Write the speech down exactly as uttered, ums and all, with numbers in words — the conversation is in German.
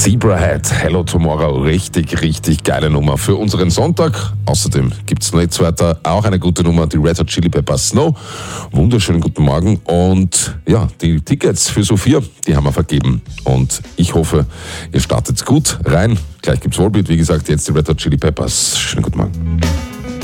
Zebrahead, Hello Tomorrow, richtig, richtig geile Nummer für unseren Sonntag. Außerdem gibt es noch nichts weiter, auch eine gute Nummer, die Red Hot Chili Peppers Snow. Wunderschönen guten Morgen und ja, die Tickets für Sophia, die haben wir vergeben und ich hoffe, ihr startet gut rein. Gleich gibt's Volbeat, wie gesagt, jetzt die Red Hot Chili Peppers. Schönen guten Morgen.